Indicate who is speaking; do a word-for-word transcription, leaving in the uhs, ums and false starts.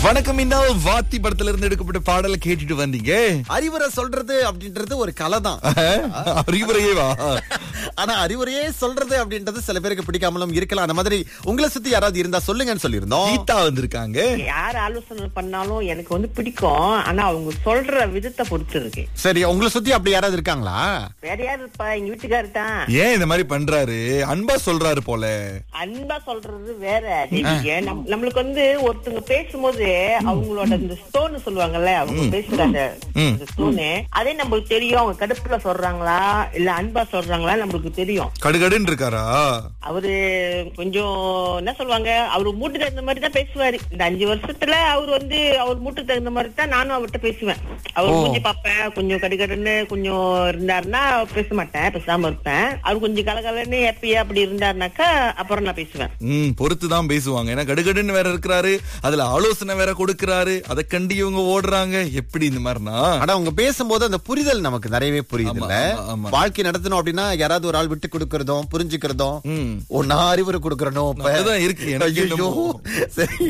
Speaker 1: வணக்கம். இன்னும் வாத்தி படத்துல இருந்து எடுக்கப்பட்ட பாடலை கேட்டுட்டு வந்தீங்க.
Speaker 2: அறிவுரை சொல்றது அப்படின்றது ஒரு கலை தான்.
Speaker 1: அறிவுரையே வா.
Speaker 2: ஆனா அறிவுரையே சொல்றது அப்படின்றது சில பேருக்கு பிடிக்காமலும் இருக்கலாம். அந்த மாதிரி உங்களை சுத்தி யாராவது இருந்தா சொல்லுங்கன்னு சொல்லியிருந்தோம்.
Speaker 1: கீதா வந்திருக்காங்க.
Speaker 3: யார் ஆலோசனை பண்ணாலும் எனக்கு வந்து பிடிக்கும். ஆனா அவங்க சொல்ற விதத்தை பொறுத்து இருக்கு.
Speaker 2: சரி, உங்களை சுத்தி அப்படி யாராவது இருக்காங்களா?
Speaker 3: வேற யாரு இருப்பா? எங்க வீட்டுக்காரு தான்.
Speaker 1: ஏன் இந்த மாதிரி பண்றாரு? அன்பா சொல்றாரு போல.
Speaker 3: அன்பா சொல்றது வேற. தேவிக, நம்- நம்மளுக்கு வந்து ஒருத்தவங்க பேசும்போது அவங்களோட இந்த ஸ்டோன் சொல்லுவாங்கல்ல, அவங்க பேசுறாங்க இந்த ஸ்டோனு, அதே நம்மளுக்கு தெரியும். அவங்க கடுப்புல சொல்றாங்களா இல்ல அன்பா சொல்றாங்களா நம்மளுக்கு தெரியும்.
Speaker 1: கடுகடுன்னு இருக்காரா?
Speaker 3: அவரு கொஞ்சம் என்ன சொல்லுவாங்க, அவரு மூட்டுக்கு தகுந்த மாதிரி தான் பேசுவாரு. இந்த அஞ்சு வருஷத்துல அவர் வந்து அவர் மூட்டுக்கு தகுந்த மாதிரி தான் நானும் அவர்கிட்ட பேசுவேன். அவர் மூஞ்சி பாப்பேன். கொஞ்சம் கடுகடுன்னு கொஞ்சம் இருந்தாருன்னா பேச மாட்டேன், பேசாம இருப்பேன். அவர் கொஞ்சம் கலகலன்னு ஹாப்பியா அப்படி இருந்தாருனாக்கா அப்புறம் நான் பேசுவேன்.
Speaker 1: ம் பொறுத்துதான் பேசுவாங்க. ஏன்னா கடுகடுன்னு வேற இருக்கிறாரு, அதுல ஆலோசனை வேற கொடுக்கறாரு. அதை கண்டி இவங்க ஓடுறாங்க. எப்படி இந்த மாதிரினா?
Speaker 2: ஆனா அவங்க பேசும்போது அந்த புரிதல் நமக்கு நிறையவே புரியுது.
Speaker 1: ஆமா, ஆமா, ஆமா.
Speaker 2: வாழ்க்கை நடத்தணும் அப்படின்னா யாராவது ஒரு ஆள் விட்டு கொடுக்கறதும் புரிஞ்சுக்கிறதும்
Speaker 1: ம்.
Speaker 2: ஒன்னா அறிவுரை கொடுக்கறனும்.
Speaker 1: அதுதான் இருக்கு எனக்கு
Speaker 2: ஐயோ.
Speaker 1: என்னமோ.
Speaker 2: சரி.